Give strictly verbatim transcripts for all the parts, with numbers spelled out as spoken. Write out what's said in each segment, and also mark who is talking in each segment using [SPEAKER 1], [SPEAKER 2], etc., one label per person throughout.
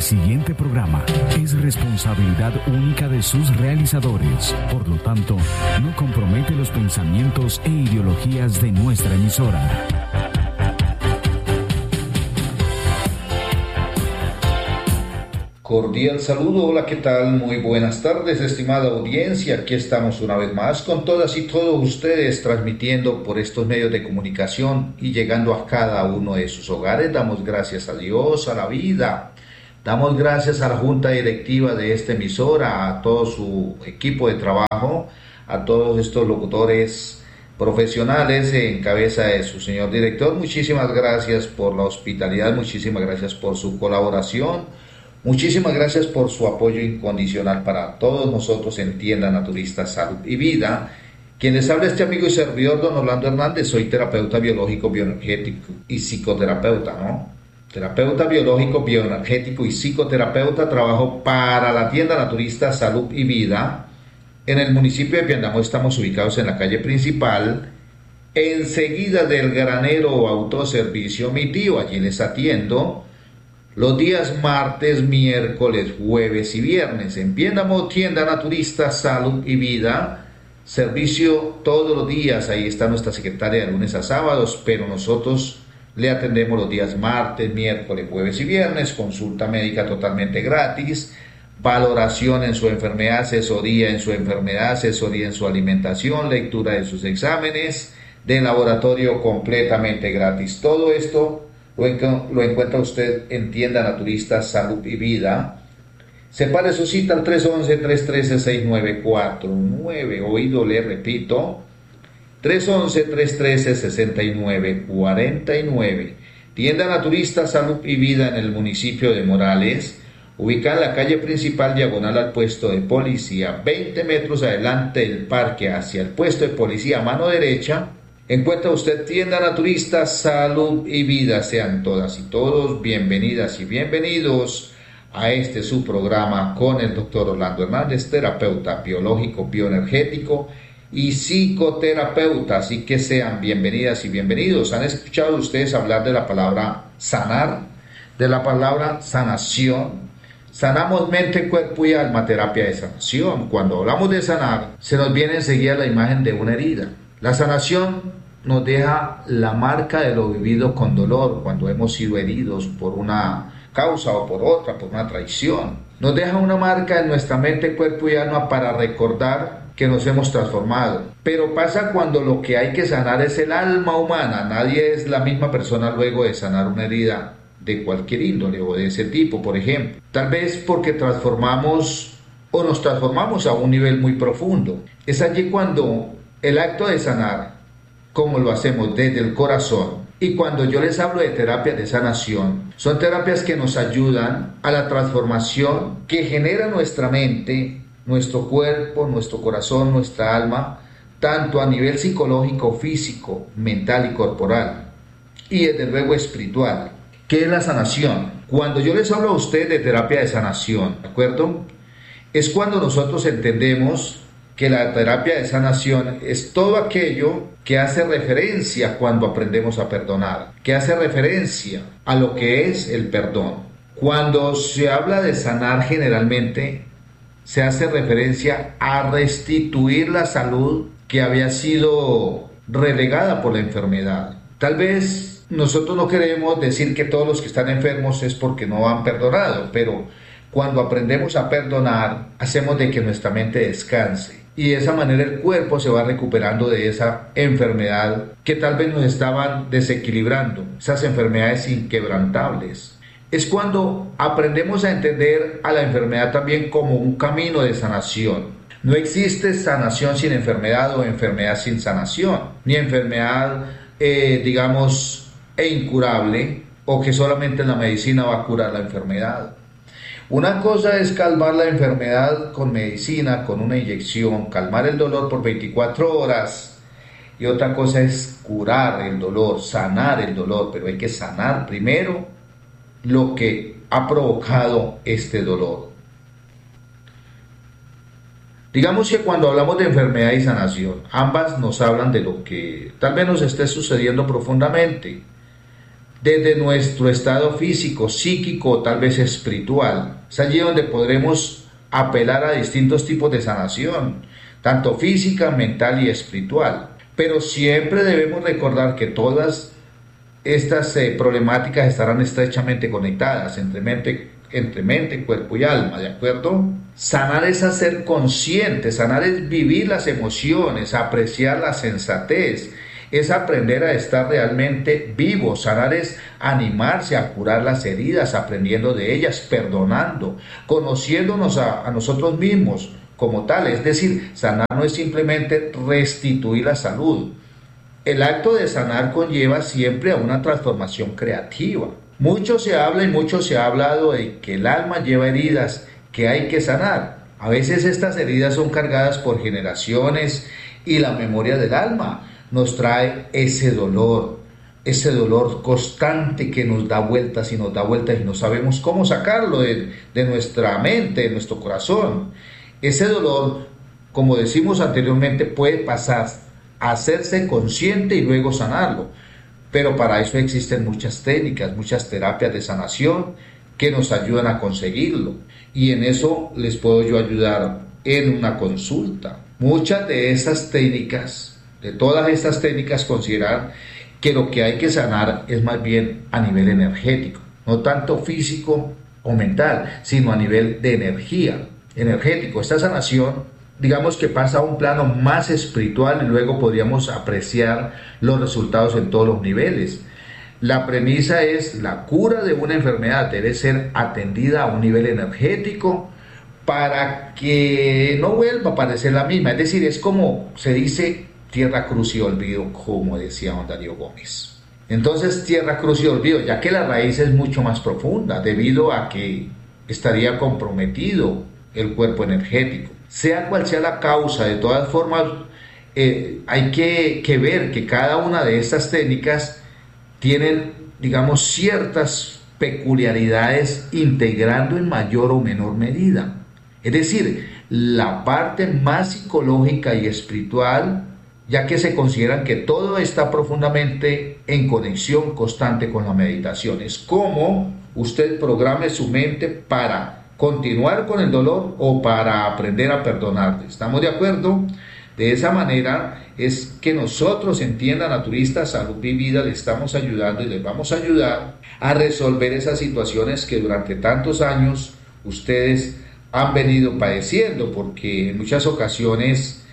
[SPEAKER 1] siguiente programa es responsabilidad única de sus realizadores. Por lo tanto, no compromete los pensamientos e ideologías de nuestra emisora.
[SPEAKER 2] Cordial saludo, hola, ¿qué tal? Muy buenas tardes, estimada audiencia. Aquí estamos una vez más con todas y todos ustedes transmitiendo por estos medios de comunicación y llegando a cada uno de sus hogares. Damos gracias a Dios, a la vida. Damos gracias a la junta directiva de esta emisora, a todo su equipo de trabajo, a todos estos locutores profesionales en cabeza de su señor director. Muchísimas gracias por la hospitalidad, muchísimas gracias por su colaboración. Muchísimas gracias por su apoyo incondicional para todos nosotros en Tienda Naturista Salud y Vida. Quien les habla este amigo y servidor, don Orlando Hernández. Soy terapeuta biológico, bioenergético y psicoterapeuta, ¿no? Terapeuta biológico, bioenergético y psicoterapeuta. Trabajo para la Tienda Naturista Salud y Vida. En el municipio de Piendamó estamos ubicados en la calle principal, enseguida del granero o autoservicio Mi Tío. Allí les atiendo los días martes, miércoles, jueves y viernes. En Piendamó, Tienda Naturista Salud y Vida, servicio todos los días. Ahí está nuestra secretaria de lunes a sábados, pero nosotros le atendemos los días martes, miércoles, jueves y viernes. Consulta médica totalmente gratis, valoración en su enfermedad, asesoría en su enfermedad, asesoría en su alimentación, lectura de sus exámenes, de laboratorio completamente gratis. Todo esto Lo, lo encuentra usted en Tienda Naturista Salud y Vida. Separe su cita al tres once, tres trece, seis nueve cuatro nueve. Oído, le repito, tres once, tres trece, seis nueve cuatro nueve. Tienda Naturista Salud y Vida en el municipio de Morales, ubicada en la calle principal diagonal al puesto de policía, veinte metros adelante del parque hacia el puesto de policía a mano derecha. Encuentra usted Tienda Naturista Salud y Vida. Sean todas y todos bienvenidas y bienvenidos a este su programa con el doctor Orlando Hernández, terapeuta biológico, bioenergético y psicoterapeuta. Así que sean bienvenidas y bienvenidos. ¿Han escuchado ustedes hablar de la palabra sanar? De la palabra sanación. Sanamos mente, cuerpo y alma, terapia de sanación. Cuando hablamos de sanar, se nos viene enseguida la imagen de una herida. La sanación nos deja la marca de lo vivido con dolor cuando hemos sido heridos por una causa o por otra, por una traición. Nos deja una marca en nuestra mente, cuerpo y alma para recordar que nos hemos transformado. Pero pasa cuando lo que hay que sanar es el alma humana. Nadie es la misma persona luego de sanar una herida de cualquier índole o de ese tipo, por ejemplo. Tal vez porque transformamos o nos transformamos a un nivel muy profundo. Es allí cuando el acto de sanar, como lo hacemos desde el corazón, y cuando yo les hablo de terapias de sanación, son terapias que nos ayudan a la transformación que genera nuestra mente, nuestro cuerpo, nuestro corazón, nuestra alma, tanto a nivel psicológico, físico, mental y corporal, y desde luego espiritual. ¿Qué es la sanación? Cuando yo les hablo a ustedes de terapia de sanación, ¿de acuerdo? Es cuando nosotros entendemos que la terapia de sanación es todo aquello que hace referencia cuando aprendemos a perdonar, que hace referencia a lo que es el perdón. Cuando se habla de sanar, generalmente se hace referencia a restituir la salud que había sido relegada por la enfermedad. Tal vez nosotros no queremos decir que todos los que están enfermos es porque no han perdonado, pero cuando aprendemos a perdonar, hacemos de que nuestra mente descanse. Y de esa manera el cuerpo se va recuperando de esa enfermedad que tal vez nos estaban desequilibrando, esas enfermedades inquebrantables. Es cuando aprendemos a entender a la enfermedad también como un camino de sanación. No existe sanación sin enfermedad o enfermedad sin sanación, ni enfermedad, eh, digamos, e incurable, o que solamente la medicina va a curar la enfermedad. Una cosa es calmar la enfermedad con medicina, con una inyección, calmar el dolor por veinticuatro horas, y otra cosa es curar el dolor, sanar el dolor, pero hay que sanar primero lo que ha provocado este dolor. Digamos que cuando hablamos de enfermedad y sanación, ambas nos hablan de lo que tal vez nos esté sucediendo profundamente. desde nuestro estado físico, psíquico o tal vez espiritual. Es allí donde podremos apelar a distintos tipos de sanación, tanto física, mental y espiritual. Pero siempre debemos recordar que todas estas eh, problemáticas estarán estrechamente conectadas entre mente, entre mente, cuerpo y alma, ¿de acuerdo? Sanar es hacer consciente, sanar es vivir las emociones, apreciar la sensatez, es aprender a estar realmente vivo. Sanar es animarse a curar las heridas, aprendiendo de ellas, perdonando, conociéndonos a, a nosotros mismos como tal. Es decir, sanar no es simplemente restituir la salud. El acto de sanar conlleva siempre a una transformación creativa. Mucho se habla y mucho se ha hablado de que el alma lleva heridas que hay que sanar. A veces estas heridas son cargadas por generaciones y la memoria del alma nos trae ese dolor, ese dolor constante que nos da vueltas y nos da vueltas y no sabemos cómo sacarlo de, de nuestra mente, de nuestro corazón. Ese dolor, como decimos anteriormente, puede pasar a hacerse consciente y luego sanarlo. Pero para eso existen muchas técnicas, muchas terapias de sanación que nos ayudan a conseguirlo. Y en eso les puedo yo ayudar en una consulta. Muchas de esas técnicas, de todas estas técnicas, consideran que lo que hay que sanar es más bien a nivel energético, no tanto físico o mental, sino a nivel de energía, energético. Esta sanación, digamos que pasa a un plano más espiritual y luego podríamos apreciar los resultados en todos los niveles. La premisa es: la cura de una enfermedad debe ser atendida a un nivel energético para que no vuelva a parecer la misma. Es decir, es como se dice, tierra, cruz y olvido, como decía don Darío Gómez. Entonces, tierra, cruz y olvido, ya que la raíz es mucho más profunda, debido a que estaría comprometido el cuerpo energético. Sea cual sea la causa, de todas formas, eh, hay que, que ver que cada una de estas técnicas tienen, digamos, ciertas peculiaridades, integrando en mayor o menor medida. Es decir, la parte más psicológica y espiritual, ya que se consideran que todo está profundamente en conexión constante con la meditación. Es como usted programe su mente para continuar con el dolor o para aprender a perdonar. ¿Estamos de acuerdo? De esa manera es que nosotros, en Tienda Naturista Salud y Vida, le estamos ayudando y les vamos a ayudar a resolver esas situaciones que durante tantos años ustedes han venido padeciendo, porque en muchas ocasiones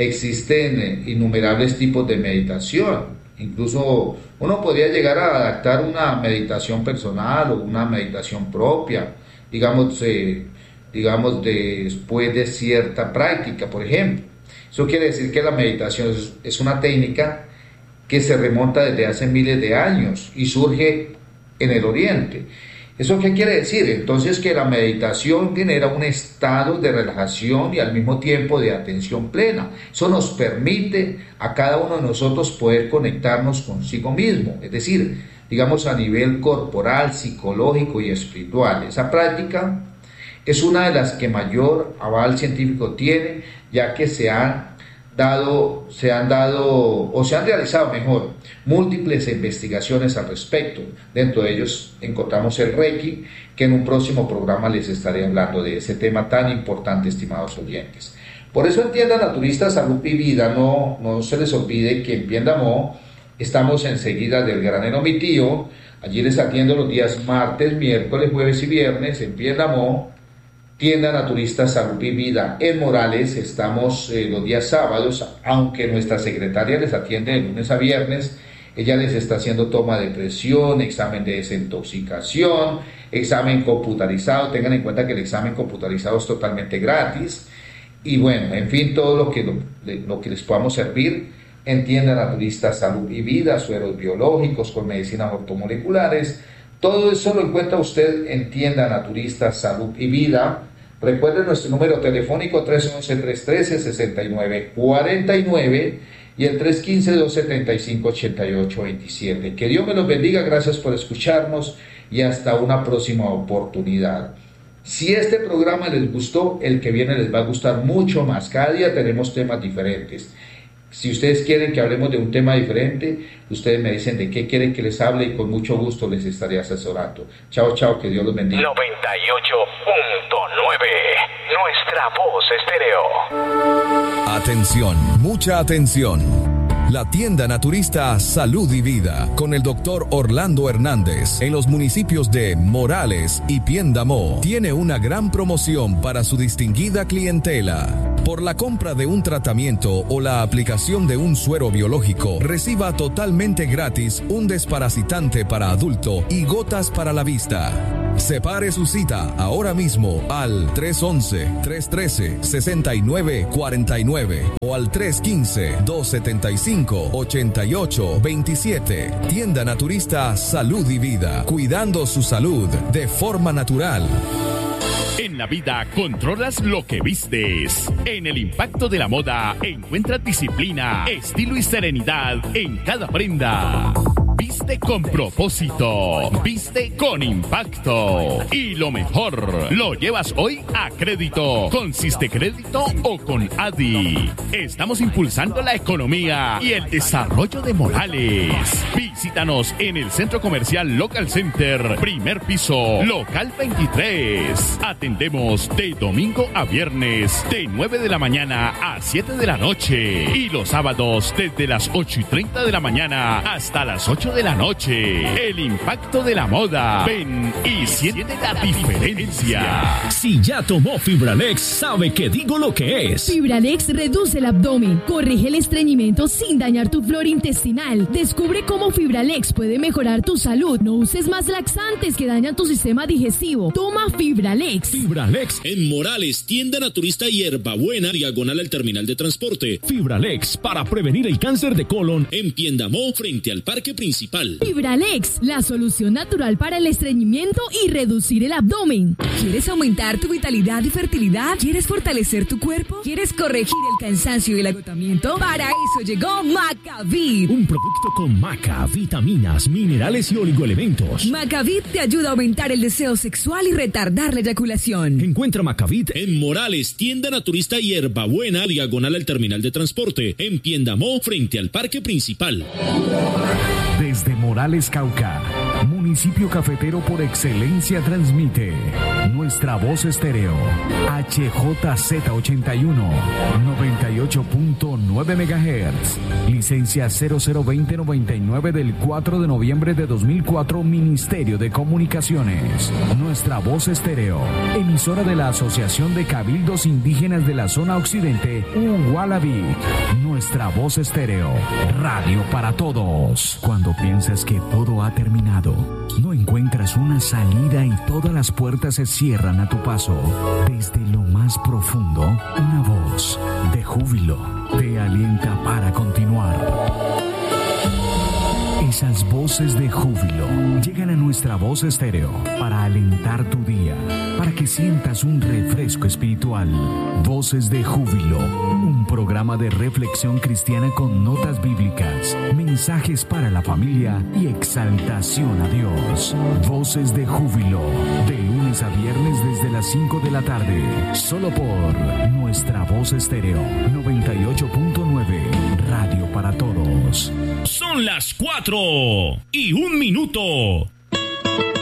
[SPEAKER 2] existen innumerables tipos de meditación. Incluso uno podría llegar a adaptar una meditación personal o una meditación propia, digamos, eh, digamos después de cierta práctica, por ejemplo. Eso quiere decir que la meditación es, es una técnica que se remonta desde hace miles de años y surge en el Oriente. ¿Eso qué quiere decir? Entonces, que la meditación genera un estado de relajación y al mismo tiempo de atención plena. Eso nos permite a cada uno de nosotros poder conectarnos consigo mismo, es decir, digamos a nivel corporal, psicológico y espiritual. Esa práctica es una de las que mayor aval científico tiene, ya que se han dado, se han dado o se han realizado mejor múltiples investigaciones al respecto. Dentro de ellos encontramos el Reiki, que en un próximo programa les estaré hablando de ese tema tan importante, estimados oyentes. Por eso en Tienda Naturista Salud y Vida, no, no se les olvide que en Piendamó estamos enseguida del Granero Mi Tío. Allí les atiendo los días martes, miércoles, jueves y viernes en Piendamó. Tienda Naturista Salud y Vida en Morales estamos eh, los días sábados, aunque nuestra secretaria les atiende de lunes a viernes. Ella les está haciendo toma de presión, examen de desintoxicación, examen computarizado. Tengan en cuenta que el examen computarizado es totalmente gratis. Y bueno, en fin, todo lo que, lo, lo que les podamos servir en Tienda Naturista Salud y Vida, sueros biológicos con medicinas ortomoleculares. Todo eso lo encuentra usted en Tienda Naturista Salud y Vida. Recuerden nuestro número telefónico tres once, tres trece, sesenta y nueve cuarenta y nueve y el tres quince, dos setenta y cinco, ochenta y ocho veintisiete. Que Dios me los bendiga, gracias por escucharnos y hasta una próxima oportunidad. Si este programa les gustó, el que viene les va a gustar mucho más. Cada día tenemos temas diferentes. Si ustedes quieren que hablemos de un tema diferente, ustedes me dicen de qué quieren que les hable y con mucho gusto les estaré asesorando. Chao, chao, que Dios los bendiga.
[SPEAKER 3] noventa y ocho punto nueve, nuestra voz estéreo.
[SPEAKER 4] Atención, mucha atención. La tienda naturista Salud y Vida con el doctor Orlando Hernández en los municipios de Morales y Piendamó tiene una gran promoción para su distinguida clientela. Por la compra de un tratamiento o la aplicación de un suero biológico, reciba totalmente gratis un desparasitante para adulto y gotas para la vista. Separe su cita ahora mismo al tres once, tres trece, sesenta y nueve cuarenta y nueve o al tres quince, dos setenta y cinco, ochenta y ocho veintisiete. Tienda Naturista Salud y Vida, cuidando su salud de forma natural.
[SPEAKER 5] En la vida controlas lo que vistes. En el impacto de la moda encuentras disciplina, estilo y serenidad en cada prenda. Viste con propósito, viste con impacto. Y lo mejor, lo llevas hoy a crédito, con Siste Crédito o con A D I. Estamos impulsando la economía y el desarrollo de Morales. Visítanos en el Centro Comercial Local Center, primer piso, local veintitrés. Atendemos de domingo a viernes, de nueve de la mañana a siete de la noche. Y los sábados desde las ocho y treinta de la mañana hasta las ocho de la noche. El impacto de la moda. Ven y siente la diferencia.
[SPEAKER 6] Si ya tomó Fibralex, sabe que digo lo que es.
[SPEAKER 7] Fibralex reduce el abdomen, corrige el estreñimiento sin dañar tu flora intestinal. Descubre cómo Fibralex puede mejorar tu salud. No uses más laxantes que dañan tu sistema digestivo. Toma Fibralex.
[SPEAKER 6] Fibralex
[SPEAKER 8] en Morales, tienda naturista Hierbabuena, diagonal al terminal de transporte.
[SPEAKER 6] Fibralex para prevenir el cáncer de colon
[SPEAKER 8] en Piendamó, frente al parque principal.
[SPEAKER 7] Fibralex, la solución natural para el estreñimiento y reducir el abdomen.
[SPEAKER 9] ¿Quieres aumentar tu vitalidad y fertilidad? ¿Quieres fortalecer tu cuerpo? ¿Quieres corregir el cansancio y el agotamiento? Para eso llegó Macavit,
[SPEAKER 6] un producto con maca, vitaminas, minerales y oligoelementos.
[SPEAKER 9] Macavit te ayuda a aumentar el deseo sexual y retardar la eyaculación.
[SPEAKER 6] Encuentra Macavit
[SPEAKER 8] en Morales, tienda naturista Hierbabuena, diagonal al terminal de transporte, en Piendamó, frente al parque principal.
[SPEAKER 1] Desde Morales, Cauca, municipio cafetero por excelencia, transmite Nuestra Voz Estéreo, H J Z ochenta y uno, noventa y ocho punto nueve megahertz, licencia cero cero veinte noventa y nueve del cuatro de noviembre de dos mil cuatro, Ministerio de Comunicaciones. Nuestra Voz Estéreo, emisora de la Asociación de Cabildos Indígenas de la Zona Occidente, Ugualaví. Nuestra Voz Estéreo, radio para todos. Cuando piensas que todo ha terminado, no encuentras una salida y todas las puertas se cierran a tu paso, desde lo más profundo, una voz de júbilo te alienta para continuar. Esas voces de júbilo llegan a Nuestra Voz Estéreo para alentar tu día, para que sientas un refresco espiritual. Voces de Júbilo, un programa de reflexión cristiana con notas bíblicas, mensajes para la familia y exaltación a Dios. Voces de Júbilo, de lunes a viernes desde las cinco de la tarde, solo por Nuestra Voz Estéreo noventa y ocho punto nueve, radio para todos.
[SPEAKER 6] Son las cuatro y un minuto.